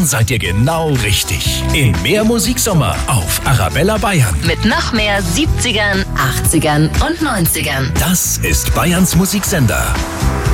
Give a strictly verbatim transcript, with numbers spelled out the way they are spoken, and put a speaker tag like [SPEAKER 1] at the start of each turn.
[SPEAKER 1] seid ihr genau richtig. In Mehr Musiksommer auf Arabella Bayern.
[SPEAKER 2] Mit noch mehr siebzigern, achtzigern und neunzigern.
[SPEAKER 1] Das ist Bayerns Musiksender.